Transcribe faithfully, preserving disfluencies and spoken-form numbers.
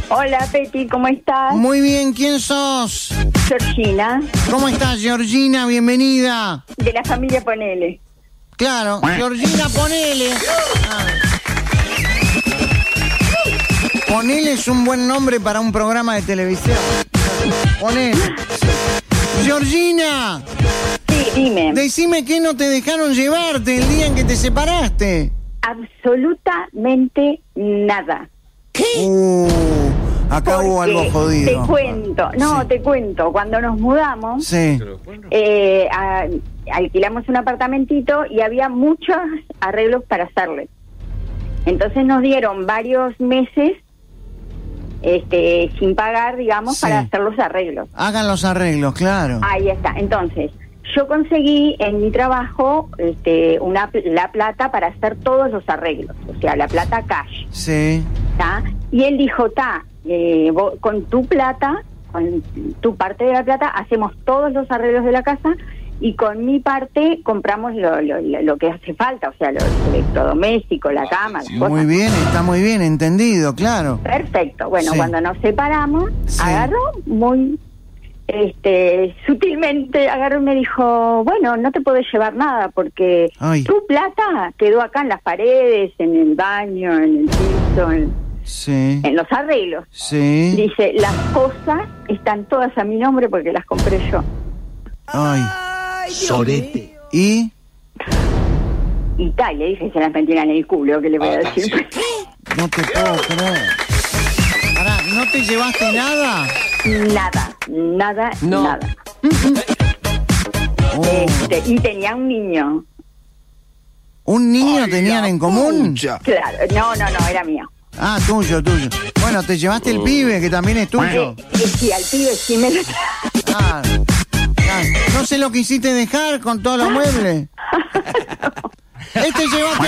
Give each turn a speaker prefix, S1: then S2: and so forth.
S1: Hola, Peti, ¿cómo estás?
S2: Muy bien, ¿quién sos?
S1: Georgina,
S2: ¿Cómo estás, Georgina? Bienvenida.
S1: de la familia Ponele.
S2: Claro, Georgina, ponele. Ah. Ponele es un buen nombre para un programa de televisión. Ponele. Georgina,
S1: Sí, dime.
S2: decime que no te dejaron llevarte el día en que te separaste.
S1: Absolutamente nada.
S2: Uh, acá hubo
S1: Porque
S2: algo jodido.
S1: Te cuento, no,
S2: Sí.
S1: te cuento. Cuando nos mudamos,
S2: Sí.
S1: eh, a- alquilamos un apartamentito y había muchos arreglos para hacerle. Entonces nos dieron varios meses este, sin pagar, digamos,
S2: Sí.
S1: para hacer los arreglos.
S2: Hagan los arreglos, claro.
S1: Ahí está. Entonces, yo conseguí en mi trabajo este, una la plata para hacer todos los arreglos, o sea, la plata cash,
S2: Sí.
S1: ¿tá? Y él dijo, ta, eh, vos, con tu plata, con tu parte de la plata, hacemos todos los arreglos de la casa y con mi parte compramos lo, lo, lo, lo que hace falta, o sea, los electrodomésticos, la cama, las cosas.
S2: Muy bien, está muy bien entendido, claro.
S1: Perfecto. Bueno,
S2: Sí.
S1: cuando nos separamos,
S2: Sí.
S1: agarró muy este sutilmente, agarró y me dijo, bueno, no te podés llevar nada porque
S2: Ay.
S1: tu plata quedó acá en las paredes, en el baño, en el piso, en,
S2: Sí.
S1: en los arreglos.
S2: Sí.
S1: Dice, las cosas están todas a mi nombre porque las compré yo.
S2: Ay.
S3: Sorete.
S2: ¿Y?
S1: Y tal, le dije, se las metieron en el culo, ¿qué le voy a decir?
S2: No te puedo creer. Pará, ¿no te llevaste nada?
S1: Nada, nada,
S3: No.
S1: nada.
S2: Oh.
S1: Este, y tenía un niño.
S2: ¿Un niño tenían en común?
S3: Pucha.
S1: Claro, no, no, no, era mío.
S2: Ah, tuyo, tuyo. Bueno, te llevaste el pibe, que también es tuyo.
S1: Eh, eh, sí, al pibe sí me lo...
S2: Claro. Claro. ¿No se lo quisiste dejar con todos los muebles? Este llevaste